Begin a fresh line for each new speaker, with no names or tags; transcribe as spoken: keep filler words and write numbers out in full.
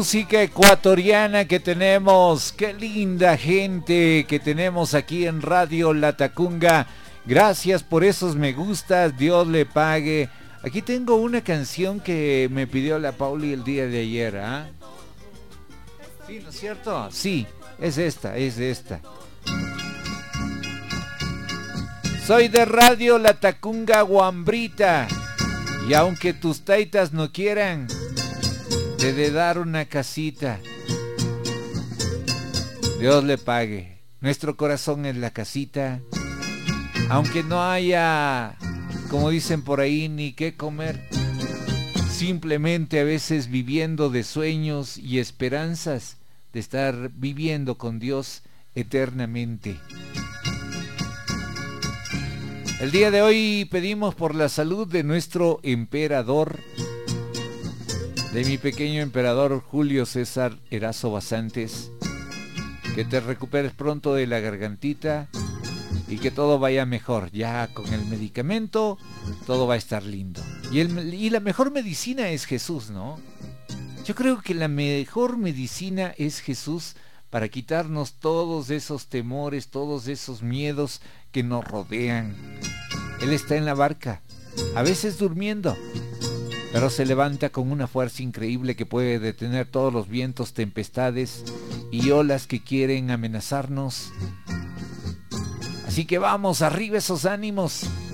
Música ecuatoriana que tenemos, qué linda gente que tenemos aquí en Radio Latacunga. Gracias por esos me gustas, Dios le pague. Aquí tengo una canción que me pidió la Pauli el día de ayer, ¿ah? ¿eh? Sí, ¿no es cierto? Sí, es esta, es esta. Soy de Radio Latacunga Guambrita, y aunque tus taitas no quieran, te he de dar una casita. Dios le pague. Nuestro corazón es la casita. Aunque no haya, como dicen por ahí, ni qué comer. Simplemente a veces viviendo de sueños y esperanzas de estar viviendo con Dios eternamente. El día de hoy pedimos por la salud de nuestro emperador, de mi pequeño emperador Julio César Erazo Basantes, que te recuperes pronto de la gargantita y que todo vaya mejor. Ya con el medicamento todo va a estar lindo. Y, el, y la mejor medicina es Jesús, ¿no? Yo creo que la mejor medicina es Jesús para quitarnos todos esos temores, todos esos miedos que nos rodean. Él está en la barca, a veces durmiendo, pero se levanta con una fuerza increíble que puede detener todos los vientos, tempestades y olas que quieren amenazarnos. Así que vamos, arriba esos ánimos.